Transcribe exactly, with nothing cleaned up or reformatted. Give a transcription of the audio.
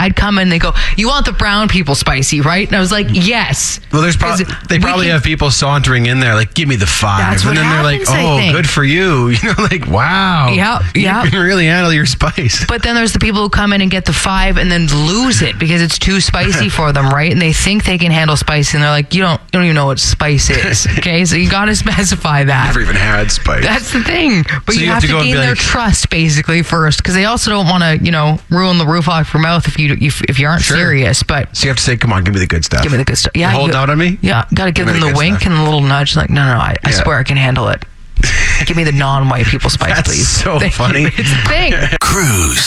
I'd come in and they go, you want the brown people spicy, right? And I was like, yes. Well, there's pro- they probably can- have people sauntering in there like, give me the five. That's and what then happens, they're I like, oh, think. good for you. You know, like, wow. Yep, You yep. can really handle your spice. But then there's the people who come in and get the five and then lose it because it's too spicy for them, right? And they think they can handle spicy, and they're like, you don't, you don't even know what spice is. Okay, so you got to specify that. Never even had spice. That's the thing. But So you, you have, have to to go and gain be their like- trust basically first, because they also don't want to, you know, ruin the roof off your mouth if you if, if you aren't Sure. serious. But So you have to say, come on, give me the good stuff. give me the good stuff. Yeah, You're holding you, out on me? Yeah, got to give Give me them the the good wink stuff. and the little nudge. Like, no, no, I, I Yeah. swear I can handle it. Give me the non-white people spice, That's please. so Thank you. funny. It's the thing. Cruise.